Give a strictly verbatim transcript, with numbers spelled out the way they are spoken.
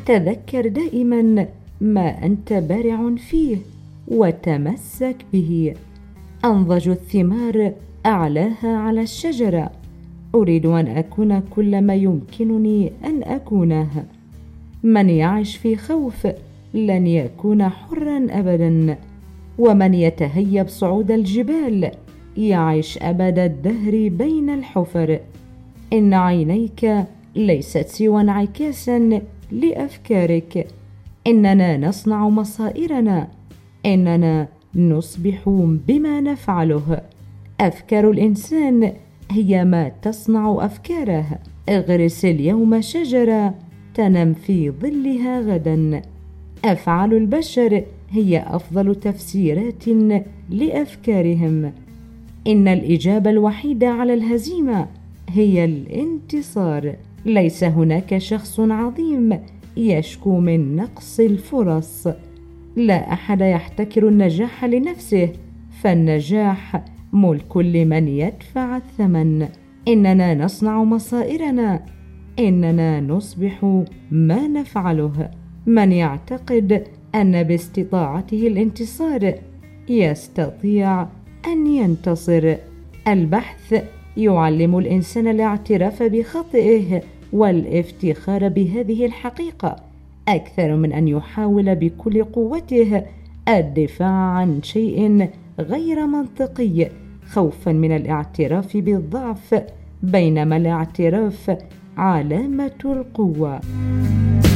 تذكر دائما ما أنت بارع فيه وتمسك به. أنضج الثمار أعلاها على الشجرة. أريد أن أكون كل ما يمكنني أن أكونه. من يعيش في خوف لن يكون حرا أبدا، ومن يتهيب صعود الجبال يعيش أبد الدهر بين الحفر. إن عينيك ليست سوى انعكاسا لأفكارك. إننا نصنع مصائرنا، إننا نصبح بما نفعله. أفكار الإنسان هي ما تصنع أفكاره. اغرس اليوم شجرة تنم في ظلها غدا. أفعال البشر هي أفضل تفسيرات لأفكارهم. إن الإجابة الوحيدة على الهزيمة هي الانتصار. ليس هناك شخص عظيم يشكو من نقص الفرص. لا أحد يحتكر النجاح لنفسه، فالنجاح ملك لمن يدفع الثمن. إننا نصنع مصائرنا، إننا نصبح ما نفعله. من يعتقد أن باستطاعته الانتصار يستطيع أن ينتصر. البحث يعلم الإنسان الاعتراف بخطئه والافتخار بهذه الحقيقة أكثر من أن يحاول بكل قوته الدفاع عن شيء غير منطقي خوفا من الاعتراف بالضعف، بينما الاعتراف علامة القوة.